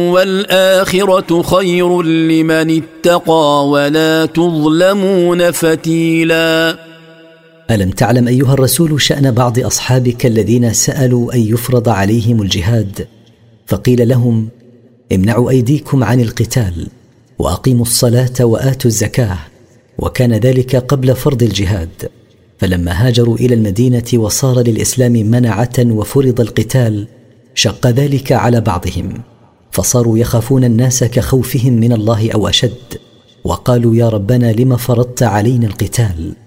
والآخرة خير لمن اتقى ولا تظلمون فتيلا. ألم تعلم أيها الرسول شأن بعض أصحابك الذين سألوا أن يفرض عليهم الجهاد فقيل لهم امنعوا أيديكم عن القتال وأقيموا الصلاة وآتوا الزكاة، وكان ذلك قبل فرض الجهاد. فلما هاجروا إلى المدينة وصار للإسلام منعة وفرض القتال شق ذلك على بعضهم، فصاروا يخافون الناس كخوفهم من الله أو أشد، وقالوا يا ربنا لم فرضت علينا القتال؟